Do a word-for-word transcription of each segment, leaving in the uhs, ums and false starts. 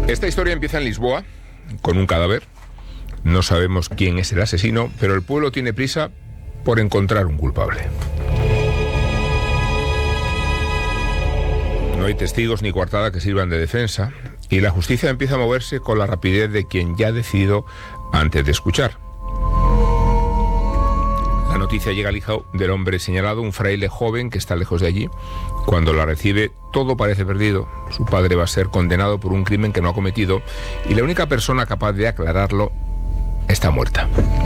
Esta historia empieza en Lisboa, con un cadáver. No sabemos quién es el asesino, pero el pueblo tiene prisa por encontrar un culpable. No hay testigos ni coartada que sirvan de defensa, y la justicia empieza a moverse con la rapidez de quien ya ha decidido antes de escuchar. La noticia llega al hijo del hombre señalado, un fraile joven que está lejos de allí. Cuando la recibe, todo parece perdido. Su padre va a ser condenado por un crimen que no ha cometido, y la única persona capaz de aclararlo está muerta.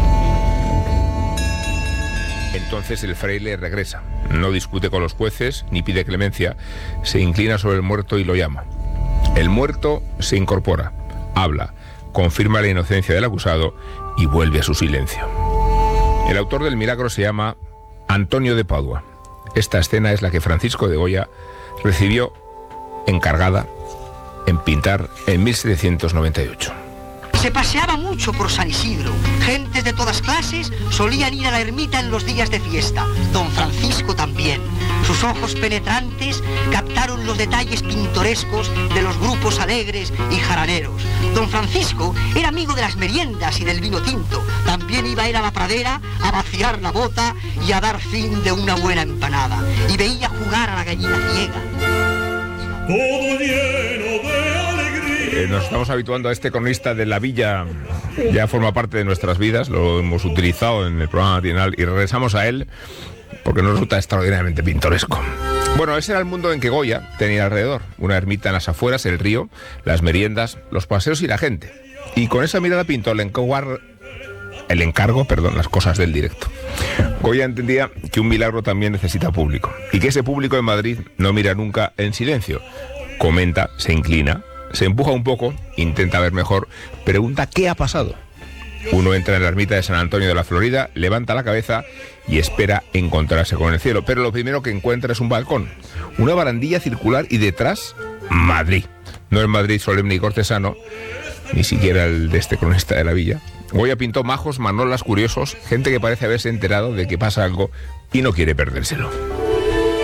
Entonces el fraile regresa. No discute con los jueces ni pide clemencia. Se inclina sobre el muerto y lo llama. El muerto se incorpora, habla, confirma la inocencia del acusado y vuelve a su silencio. El autor del milagro se llama Antonio de Padua. Esta escena es la que Francisco de Goya recibió encargada en pintar en mil setecientos noventa y ocho. Se paseaba mucho por San Isidro. Gentes de todas clases solían ir a la ermita en los días de fiesta. Don Francisco también. Sus ojos penetrantes captaron los detalles pintorescos de los grupos alegres y jaraneros. Don Francisco era amigo de las meriendas y del vino tinto. También iba a ir a la pradera a vaciar la bota y a dar fin de una buena empanada. Y veía jugar a la gallina ciega. Todo lleno de Eh, nos estamos habituando a este cronista de la villa, ya forma parte de nuestras vidas, lo hemos utilizado en el programa matinal y regresamos a él porque nos resulta extraordinariamente pintoresco. Bueno, ese era el mundo en que Goya tenía alrededor, una ermita en las afueras, el río, las meriendas, los paseos y la gente. Y con esa mirada pintó el encargo, el encargo, perdón, las cosas del directo. Goya entendía que un milagro también necesita público y que ese público en Madrid no mira nunca en silencio. Comenta, se inclina, se empuja un poco, intenta ver mejor, pregunta ¿qué ha pasado? Uno entra en la ermita de San Antonio de la Florida, levanta la cabeza y espera encontrarse con el cielo, pero lo primero que encuentra es un balcón, una barandilla circular y detrás, Madrid. No el Madrid solemne y cortesano, ni siquiera el de este cronista de la villa. Goya pintó majos, manolas, curiosos, gente que parece haberse enterado de que pasa algo y no quiere perdérselo.